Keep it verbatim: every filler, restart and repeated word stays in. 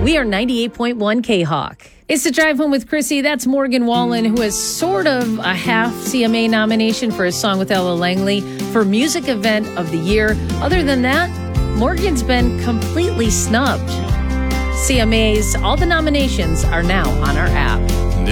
We are ninety-eight point one K-Hawk. It's the Drive Home with Chrissy. That's Morgan Wallen, who has sort of a half C M A nomination for his song with Ella Langley for Music Event of the Year. Other than that, Morgan's been completely snubbed. C M A's all the nominations are now on our app.